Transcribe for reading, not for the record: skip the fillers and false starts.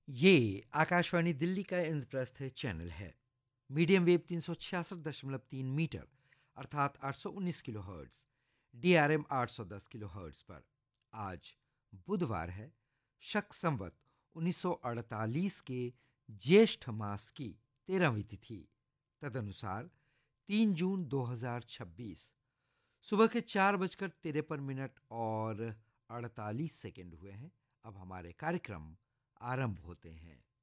ये आकाशवाणी दिल्ली का इंद्रप्रस्थ चैनल है। मीडियम वेव 366.3 मीटर अर्थात 819 kilo hertz, DRM 810 kilo hertz पर। आज बुधवार है, शक संवत 1948 के ज्येष्ठ मास की 13वीं तिथि, तदनुसार 3 जून 2026 सुबह के 4:53 और 48 सेकंड हुए हैं। अब हमारे कार्यक्रम आरंभ होते हैं।